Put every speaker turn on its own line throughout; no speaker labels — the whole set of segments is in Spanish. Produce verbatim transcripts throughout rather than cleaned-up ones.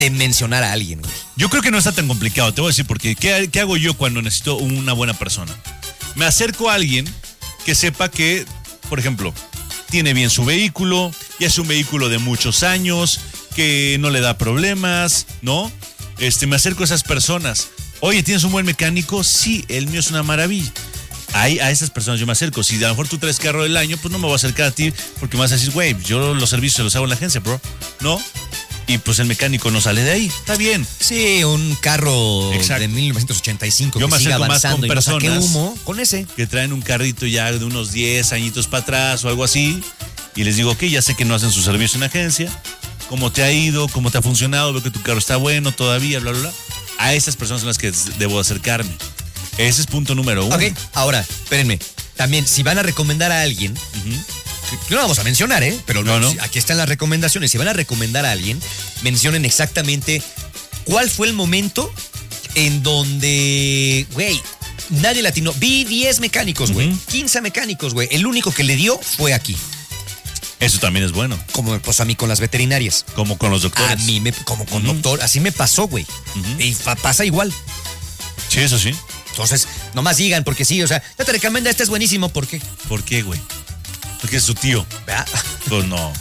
de mencionar a alguien, güey.
Yo creo que no está tan complicado, te voy a decir porque ¿qué, qué hago yo cuando necesito una buena persona? Me acerco a alguien que sepa que, por ejemplo, tiene bien su vehículo, ya es un vehículo de muchos años, que no le da problemas, ¿no? Este, me acerco a esas personas. Oye, ¿tienes un buen mecánico? Sí, el mío es una maravilla. Ahí, a esas personas yo me acerco. Si a lo mejor tú traes carro del año, pues no me voy a acercar a ti porque me vas a decir, güey, yo los servicios los hago en la agencia, bro, ¿no? Y pues el mecánico no sale de ahí. Está bien.
Sí, un carro
Exacto.
de mil novecientos ochenta y cinco
Yo
que
me
siga
acerco más
avanzando
con
y no saque
personas
humo, con ese.
que traen un carrito ya de unos diez añitos para atrás o algo así. Y les digo, ok, ya sé que no hacen su servicio en agencia. ¿Cómo te ha ido? ¿Cómo te ha funcionado? Veo que tu carro está bueno todavía, bla, bla, bla. A esas personas son las que debo acercarme. Ese es punto número uno.
Ok, ahora, espérenme. También, si van a recomendar a alguien, uh-huh. no lo vamos a mencionar, ¿eh? Pero
no, no.
Aquí están las recomendaciones. Si van a recomendar a alguien, mencionen exactamente cuál fue el momento en donde, güey, nadie latino. Vi diez mecánicos, güey. Uh-huh. quince mecánicos, güey. El único que le dio fue aquí.
Eso también es bueno.
Como pues a mí con las veterinarias.
Como con los doctores.
A mí, me, como con uh-huh. doctor. Así me pasó, güey. Uh-huh. Y fa- pasa igual.
Sí, eso sí.
Entonces, nomás digan, porque sí, o sea, yo te recomiendo, este es buenísimo, ¿por qué?
¿Por qué, güey? Porque es su tío.
¿Verdad?
Pues no.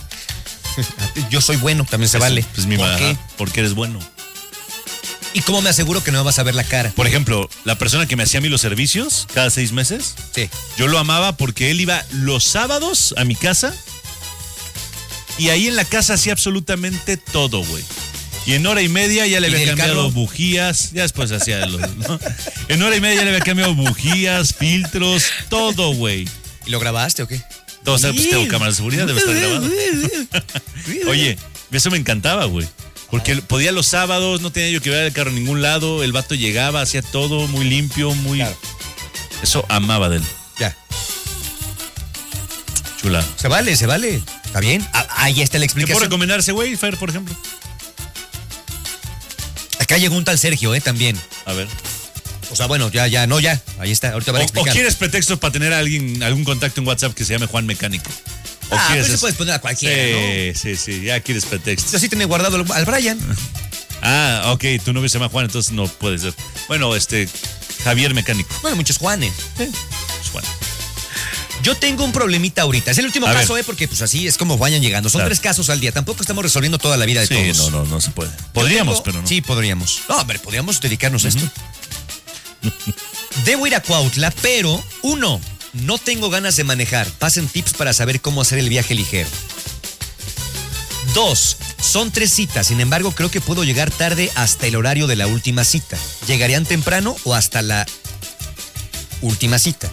Yo soy bueno, también se
Eso,
vale.
Pues mi
¿Por
mamá,
qué?
porque eres bueno.
¿Y cómo me aseguro que no me vas a ver la cara?
Por ejemplo, la persona que me hacía a mí los servicios cada seis meses,
sí.
Yo lo amaba porque él iba los sábados a mi casa y ahí en la casa hacía absolutamente todo, güey. Y en hora y media ya le había cambiado carro? bujías, ya después hacía los, ¿no? En hora y media ya le había cambiado bujías, filtros, todo, güey.
¿Y lo grabaste o qué?
Todo, o sea, pues tengo cámara de seguridad, debe estar grabado. Oye, eso me encantaba, güey. Porque podía los sábados, no tenía yo que ver el carro a ningún lado, el vato llegaba, hacía todo muy limpio, muy... Claro. Eso amaba de él.
Ya.
Chula.
Se vale, se vale. ¿Está bien? Ah, ahí está la explicación.
¿Qué puedo recomendarse, güey, Fer, por ejemplo?
Acá llegó un tal Sergio, ¿eh? También.
A ver.
O sea, bueno, ya, ya, no, ya. Ahí está, ahorita van a explicar.
¿O quieres pretextos para tener a alguien, algún contacto en WhatsApp que se llame Juan Mecánico? ¿O
ah,
quieres
pues
es...
se puedes poner a cualquiera,
sí,
¿no?
Sí, sí, ya quieres pretextos.
Yo sí tenía guardado al Brian.
Ah, ok, tu novio se llama Juan, entonces no puede ser. Bueno, este, Javier Mecánico.
Bueno, muchos Juanes.
Sí, muchos Juanes.
Yo tengo un problemita ahorita. Es el último
a
caso,
ver.
¿eh? Porque pues así es como vayan llegando. Son
claro.
tres casos al día. Tampoco estamos resolviendo toda la vida de
sí,
todos.
Sí, no, no, no se puede. Podríamos,
tengo...
pero no.
Sí, podríamos. No, hombre, podríamos dedicarnos uh-huh. a esto. Debo ir a Cuautla, pero uno, no tengo ganas de manejar. Pasen tips para saber cómo hacer el viaje ligero. Dos, son tres citas. Sin embargo, creo que puedo llegar tarde hasta el horario de la última cita. ¿Llegarían temprano o hasta la última cita?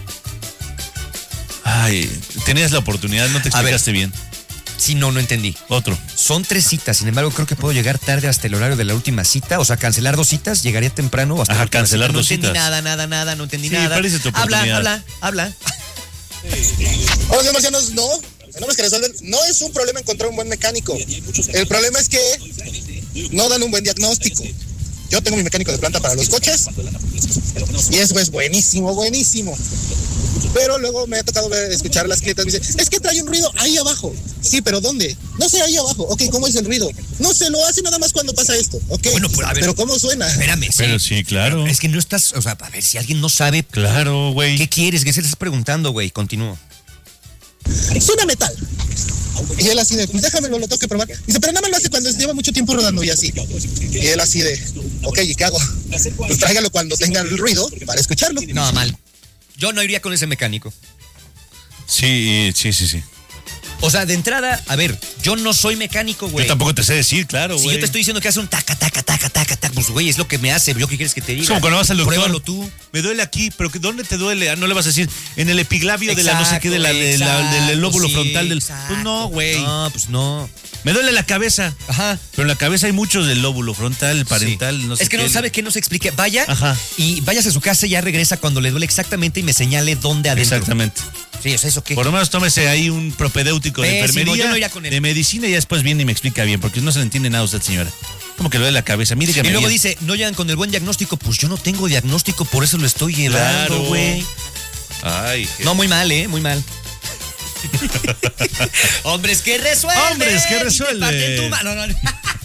Ay, tenías la oportunidad, no te explicaste bien.
Sí, no, no entendí.
Otro.
Son tres citas, sin embargo, creo que puedo llegar tarde hasta el horario de la última cita. O sea, cancelar dos citas, llegaría temprano o hasta
Ajá,
la última
cancelar
cita.
dos
no
citas.
No entendí nada, nada, nada, no entendí
sí,
nada.
Parece tu
habla,
oportunidad.
habla, habla.
Hola, señor Marcianos, no. Fenómenos que resuelven. No es un problema encontrar un buen mecánico. El problema es que no dan un buen diagnóstico. Yo tengo mi mecánico de planta para los coches y eso es buenísimo, buenísimo. Pero luego me ha tocado ver, escuchar a las clientas me dicen, es que trae un ruido ahí abajo. Sí, pero ¿dónde? No sé, ahí abajo. Ok, ¿cómo es el ruido? No se lo hace nada más cuando pasa esto. Ok,
bueno, pues, a ver,
pero ¿cómo suena?
Espérame, sí.
Pero sí, claro.
Es que no estás, o sea, a ver, si alguien no sabe.
Claro, güey.
¿Qué quieres? ¿Qué se te estás preguntando, güey? Continúo.
Suena metal. Y él así de, pues déjamelo, lo tengo que probar. Dice, pero nada más lo hace cuando lleva mucho tiempo rodando y así. Y él así de, ok, ¿y qué hago? Pues tráigalo cuando tenga el ruido para escucharlo.
No, mal. Yo no iría con ese mecánico.
Sí, sí, sí, sí.
O sea, de entrada, a ver, yo no soy mecánico, güey.
Yo tampoco te sé decir, claro, güey.
Si yo te estoy diciendo que hace un taca, taca, taca, taca, taca, pues, güey, es lo que me hace. ¿Yo qué quieres que te diga?
Es como cuando vas al doctor.
Pruébalo tú.
Me duele aquí, pero ¿dónde te duele? Ah, no le vas a decir, en el epiglavio de la no sé qué, de la, de la,
exacto,
del lóbulo
sí,
frontal del...
exacto.
Pues no, güey.
No, pues no.
Me duele la cabeza.
Ajá.
Pero en la cabeza hay muchos del lóbulo frontal, parental,
sí.
no sé
Es que
qué.
no sabe que no se explique. Vaya
Ajá.
y vayas a su casa y ya regresa cuando le duele exactamente y me señale dónde adentro.
Exactamente.
Sí, o sea, ¿eso qué?
Por lo menos tómese ahí un propedéutico de
Pésimo,
enfermería,
yo no iría con él.
de medicina y ya después viene y me explica bien, porque no se le entiende nada a usted, señora. Como que le duele la cabeza. Mire que
y
me
luego
bien.
dice, no llegan con el buen diagnóstico. Pues yo no tengo diagnóstico, por eso lo estoy llevando, güey.
Claro. Ay.
No, muy mal, ¿eh? Muy mal. Hombres que resuelven.
Hombres que resuelven.
Tu mano. No, no.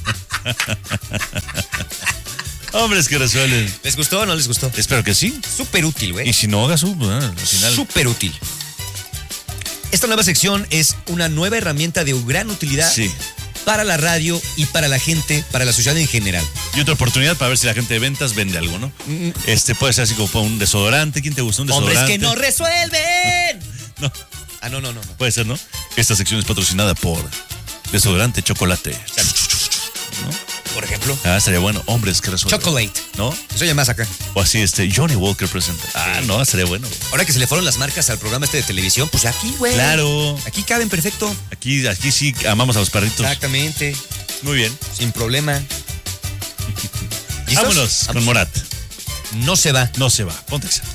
Hombres que resuelven.
¿Les gustó o no les gustó?
Espero que sí.
Súper útil, güey.
Y si no, haga su, bueno, al final.
Súper útil. Esta nueva sección es una nueva herramienta de gran utilidad
Sí.
para la radio y para la gente, para la sociedad en general.
Y otra oportunidad para ver si la gente de ventas vende algo, ¿no?
Mm.
Este puede ser así como un desodorante. ¿Quién te gusta? Un desodorante.
¡Hombres que no resuelven!
No,
Ah, no, no, no. no.
puede ser, ¿no? Esta sección es patrocinada por desodorante chocolate.
Por ejemplo,
Ah, estaría bueno. Hombres que resuelven.
Chocolate.
¿No?
Eso ya más acá.
O así, este, Johnny Walker presenta. Ah, no, estaría bueno.
Ahora que se le fueron las marcas al programa este de televisión, pues aquí, güey.
Claro.
Aquí caben perfecto.
Aquí, aquí sí amamos a los perritos.
Exactamente.
Muy bien.
Sin problema. ¿Listos?
Vámonos con Morat.
No se va.
No se va. Ponte exacto.